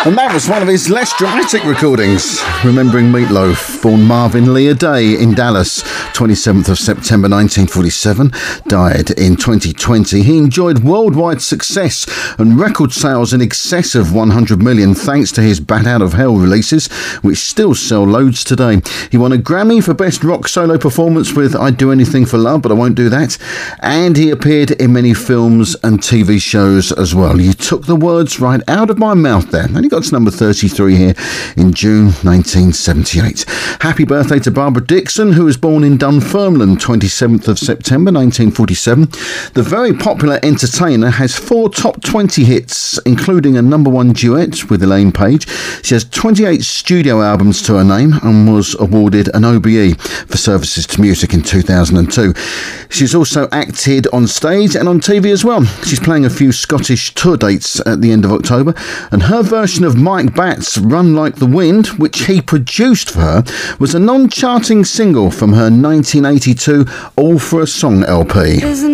And that was one of his less dramatic recordings. Remembering Meatloaf, born Marvin Lear Day in Dallas, 27th of September 1947, died in 2020. He enjoyed worldwide success and record sales in excess of 100 million thanks to his Bat Out of Hell releases, which still sell loads today. He won a Grammy for Best Rock Solo Performance with I'd Do Anything for Love, but I Won't Do That. And he appeared in many films and TV shows as well. You took the words right out of my mouth there. And he got to number 33 here in June 1978. Happy birthday to Barbara Dixon, who was born in Dunfermline, 27th of September 1947. The very popular entertainer has 4 top 20 hits, including a number 1 duet with Elaine Page. She has 28 studio albums to her name and was awarded an OBE for services to music in 2002. She's also acted on stage and on TV as well. She's playing a few Scottish tour dates at the end of October, and her version of Mike Batt's Run Like the Wind, which he produced for her, was a non-charting single from her 1982 All for a Song LP.